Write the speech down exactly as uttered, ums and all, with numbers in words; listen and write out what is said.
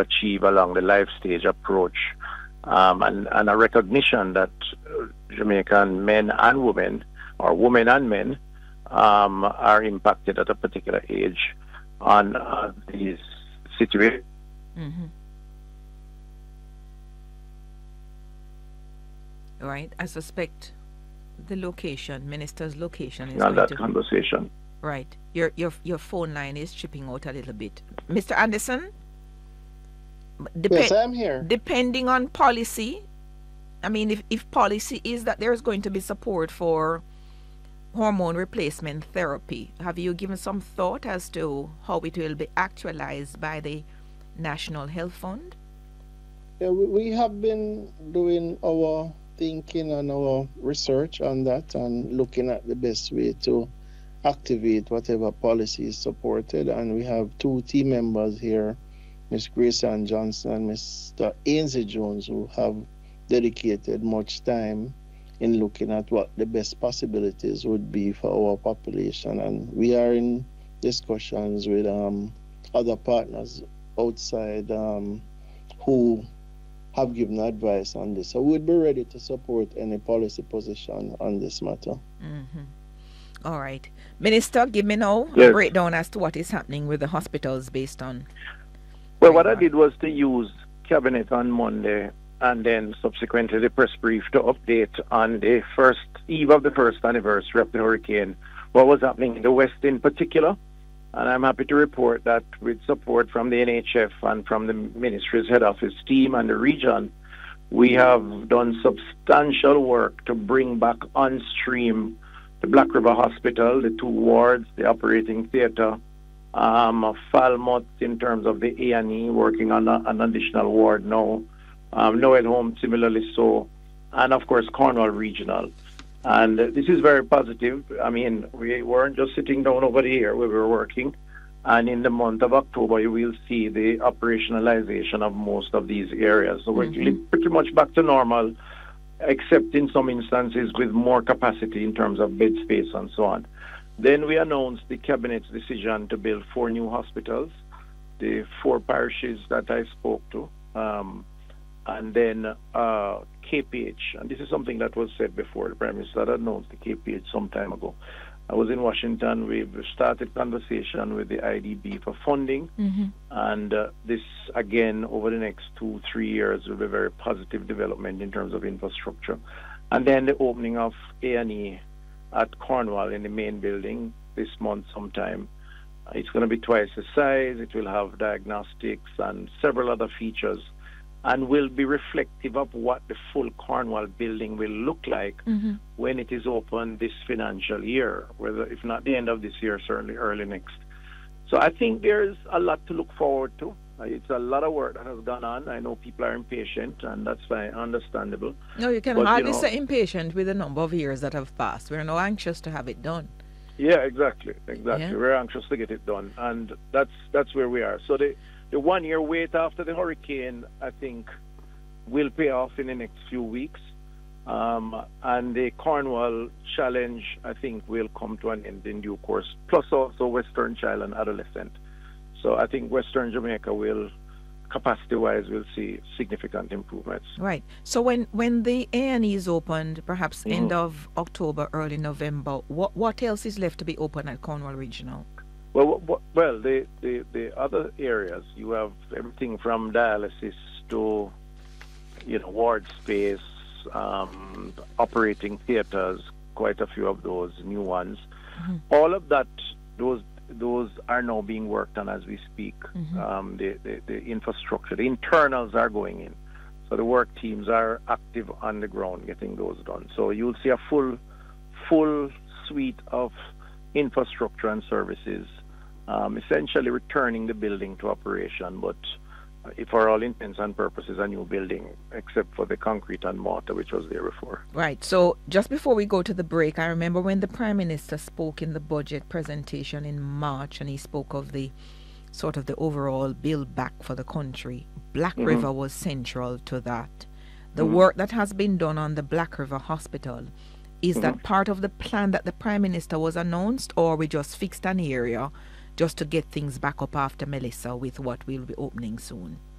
achieve along the life stage approach, um, and, and a recognition that Jamaican men and women, or women and men, um, are impacted at a particular age on uh, these situations. Mm-hmm. Right. I suspect the location, minister's location, is on going that to... conversation. Right. Your your your phone line is chipping out a little bit, Mister Anderson. Dep- Yes, I'm here. Depending on policy, I mean, if if policy is that there's going to be support for hormone replacement therapy, have you given some thought as to how it will be actualized by the National Health Fund? Yeah, we we have been doing our thinking and our research on that and looking at the best way to activate whatever policy is supported. And we have two team members here, Miss Grayson Johnson and Mister Ainsley Jones, who have dedicated much time in looking at what the best possibilities would be for our population. And we are in discussions with um, other partners outside um, who have given advice on this. So we'd be ready to support any policy position on this matter. Mm-hmm. All right. Minister, give me now Yes. a breakdown as to what is happening with the hospitals based on... Well, what I did was to use Cabinet on Monday and then subsequently the press brief to update on the first eve of the first anniversary of the hurricane, what was happening in the West in particular. And I'm happy to report that with support from the N H F and from the Ministry's head office team and the region, we have done substantial work to bring back on stream the Black River Hospital, the two wards, the operating theatre, um, Falmouth in terms of the A and E, working on a, an additional ward now, um, Noel Home similarly so, and of course Cornwall Regional. And uh, this is very positive. I mean, we weren't just sitting down over here, we were working. And in the month of October, you will see the operationalization of most of these areas. So we're Mhm. pretty much back to normal, except in some instances with more capacity in terms of bed space and so on. Then we announced the Cabinet's decision to build four new hospitals, the four parishes that I spoke to, um, and then uh, K P H. And this is something that was said before. The Prime Minister had announced the K P H some time ago. I was in Washington. We've started conversation with the I D B for funding. Mm-hmm. And uh, this, again, over the next two, three years will be a very positive development in terms of infrastructure. And then the opening of A and E at Cornwall in the main building this month sometime. It's going to be twice the size. It will have diagnostics and several other features, and will be reflective of what the full Cornwall building will look like Mm-hmm. when it is open this financial year, whether if not the end of this year, certainly early next. So I think there's a lot to look forward to. Uh, It's a lot of work that has gone on. I know people are impatient, and that's fine, understandable. No, you can But, you hardly know- say impatient with the number of years that have passed. We're now anxious to have it done. Yeah, exactly, exactly. Yeah. We're anxious to get it done, and that's that's where we are. So the the one year wait after the hurricane, I think, will pay off in the next few weeks, um, and the Cornwall challenge, I think, will come to an end in due course. Plus also Western Child and Adolescent. So I think Western Jamaica will, capacity-wise, will see significant improvements. Right. So when, when the A and E is opened, perhaps end Mhm. of October, early November, what what else is left to be open at Cornwall Regional? Well, wh- wh- well, the, the, the other areas, you have everything from dialysis to, you know, ward space, um, operating theaters, quite a few of those new ones. Mhm. All of that, those those are now being worked on as we speak. Mhm. Um, the, the, the infrastructure, the internals are going in. So the work teams are active on the ground getting those done. So you'll see a full, full suite of infrastructure and services, um, essentially returning the building to operation, but uh, for all intents and purposes, a new building, except for the concrete and mortar, which was there before. Right. So just before we go to the break, I remember when the Prime Minister spoke in the budget presentation in March, and he spoke of the sort of the overall build back for the country. Black Mhm. River was central to that. The Mhm. work that has been done on the Black River Hospital, is Mhm. that part of the plan that the Prime Minister was announced, or we just fixed an area just to get things back up after Melissa with what will be opening soon?